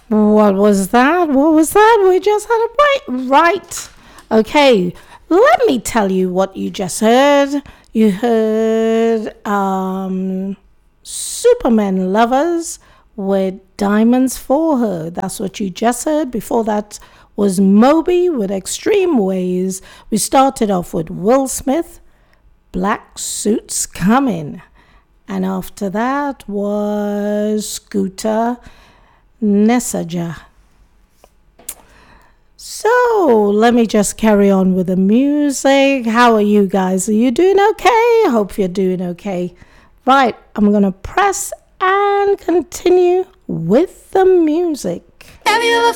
What was that? What was that? We just had a break. Right. Okay. Let me tell you what you just heard. You heard Superman Lovers with Diamonds for Her. That's what you just heard. Before that was Moby with Extreme Ways. We started off with Will Smith, Black Suits Coming. And after that was Scooter Nessaja. So let me just carry on with the music. How are you guys? Are you doing okay? I hope you're doing okay. Right, I'm going to press and continue with the music. Have you ever